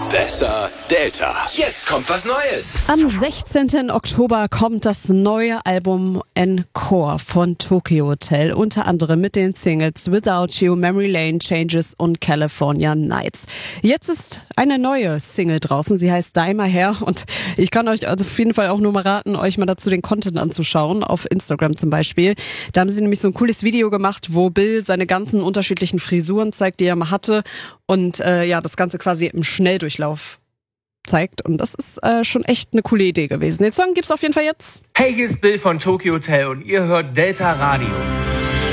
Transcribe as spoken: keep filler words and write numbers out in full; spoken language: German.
Besser Delta. Jetzt kommt was Neues. Am sechzehnten Oktober kommt das neue Album Encore von Tokyo Hotel. Unter anderem mit den Singles Without You, Memory Lane, Changes und California Nights. Jetzt ist eine neue Single draußen. Sie heißt Dye My Hair. Und ich kann euch also auf jeden Fall auch nur mal raten, euch mal dazu den Content anzuschauen. Auf Instagram zum Beispiel. Da haben sie nämlich so ein cooles Video gemacht, wo Bill seine ganzen unterschiedlichen Frisuren zeigt, die er mal hatte. Und äh, ja, das Ganze quasi im Schnelldurchlauf zeigt. Und das ist äh, schon echt eine coole Idee gewesen. Den Song gibt's auf jeden Fall jetzt. Hey, hier ist Bill von Tokyo Hotel und ihr hört Delta Radio.